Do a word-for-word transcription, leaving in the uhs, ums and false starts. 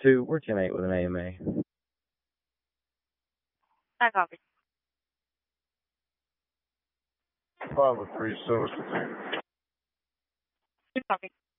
two, we're ten eight with an A M A. I copy. five oh three, Silver State. You copy.